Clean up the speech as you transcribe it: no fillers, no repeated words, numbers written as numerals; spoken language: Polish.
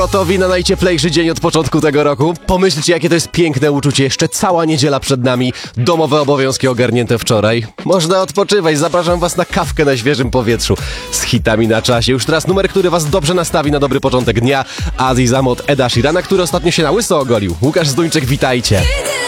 Gotowi na najcieplejszy dzień od początku tego roku? Pomyślcie, jakie to jest piękne uczucie. Jeszcze cała niedziela przed nami. Domowe obowiązki ogarnięte wczoraj. Można odpoczywać. Zapraszam was na kawkę na świeżym powietrzu. Z hitami na czasie. Już teraz numer, który was dobrze nastawi na dobry początek dnia. Aziz Amot, Eda Sheerana, który ostatnio się na łyso ogolił. Łukasz Zduńczyk, witajcie.